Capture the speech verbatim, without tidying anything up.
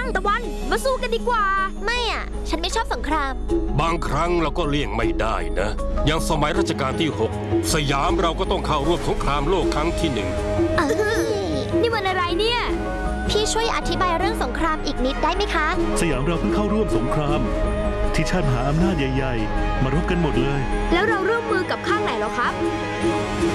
มตะวันมาสู้กันดีกว่าไม่อ่ะฉันไม่ชอบสงครามบางครั้งเราก็เลี่ยงไม่ได้นะอย่างสมัยรัชกาลที่หกสยามเราก็ต้องเข้าร่วมสงครามโลกครั้งที่หนึ่งนี่มันอะไรเนี่ยพี่ช่วยอธิบายเรื่องสงครามอีกนิดได้ไหมคะสยามเราเพิ่งเข้าร่วมสงครามที่ชาติมหาอำนาจใหญ่ๆมารบกันหมดเลยแล้วเราร่วมมือกับข้างไหนหรอครับ